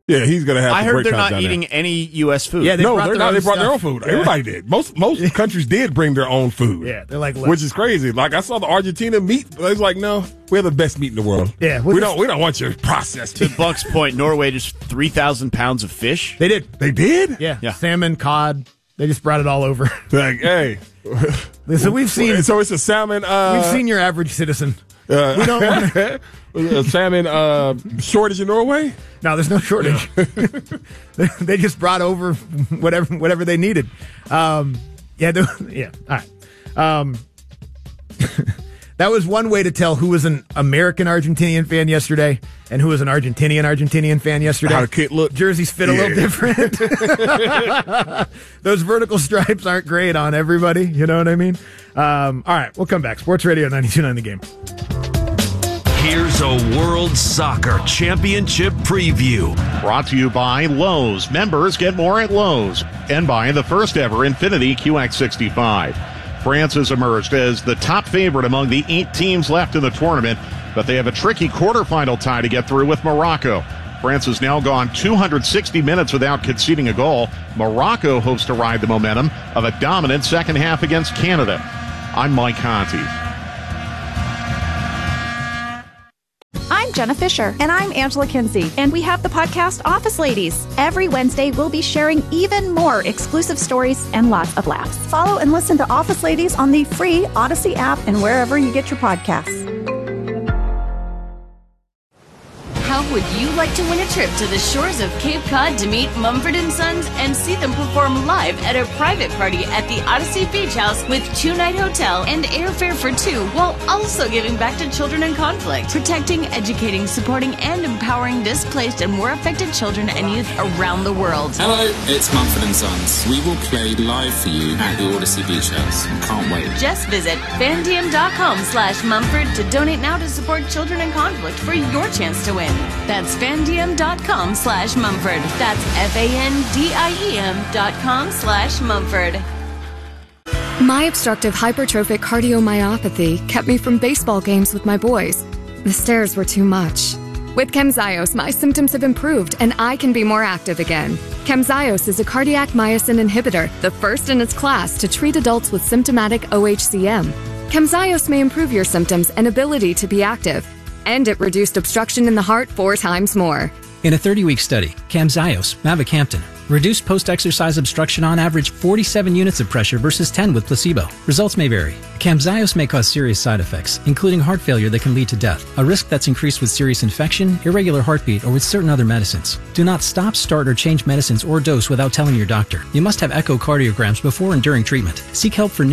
Yeah, he's going to have. I heard they're not eating any U.S. food. Yeah, they're not. They brought their own food. Yeah. Everybody did. Most countries did bring their own food. Yeah, they're like, which is crazy. Like I saw the Argentina meat. They was like, no, we have the best meat in the world. Yeah, we don't want your processed. To Buck's point, Norway just 3,000 pounds of fish. They did. They did. Yeah. Salmon, cod. They just brought it all over. Like, hey. So we've seen. So it's a salmon. We've seen your average citizen. We don't want a salmon shortage in Norway. No, there's no shortage. They just brought over whatever they needed. Yeah. All right. That was one way to tell who was an American Argentinian fan yesterday and who was an Argentinian fan yesterday. How the kid look. Jerseys fit a little different. Those vertical stripes aren't great on everybody. You know what I mean? All right, we'll come back. Sports Radio 92.9 The Game. Here's a World Soccer Championship preview. Brought to you by Lowe's. Members get more at Lowe's. And by the first ever Infiniti QX65. France has emerged as the top favorite among the 8 teams left in the tournament, but they have a tricky quarterfinal tie to get through with Morocco. France has now gone 260 minutes without conceding a goal. Morocco hopes to ride the momentum of a dominant second half against Canada. I'm Mike Conti. I'm Jenna Fisher. And I'm Angela Kinsey. And we have the podcast Office Ladies. Every Wednesday, we'll be sharing even more exclusive stories and lots of laughs. Follow and listen to Office Ladies on the free Odyssey app and wherever you get your podcasts. How would you like to win a trip to the shores of Cape Cod to meet Mumford & Sons and see them perform live at a private party at the Odyssey Beach House with 2-night hotel and airfare for 2, while also giving back to children in conflict, protecting, educating, supporting, and empowering displaced and war affected children and youth around the world? Hello, it's Mumford & Sons. We will play live for you at the Odyssey Beach House. Can't wait. Just visit fandiem.com/Mumford to donate now to support children in conflict for your chance to win. That's fandiem.com/Mumford. That's FANDIEM.com/Mumford. My obstructive hypertrophic cardiomyopathy kept me from baseball games with my boys. The stairs were too much. With Camzyos, my symptoms have improved and I can be more active again. Camzyos is a cardiac myosin inhibitor, the first in its class to treat adults with symptomatic OHCM. Camzyos may improve your symptoms and ability to be active. And it reduced obstruction in the heart 4 times more. In a 30-week study, Camzyos, mavacamten, reduced post-exercise obstruction on average 47 units of pressure versus 10 with placebo. Results may vary. Camzyos may cause serious side effects, including heart failure that can lead to death, a risk that's increased with serious infection, irregular heartbeat, or with certain other medicines. Do not stop, start, or change medicines or dose without telling your doctor. You must have echocardiograms before and during treatment. Seek help for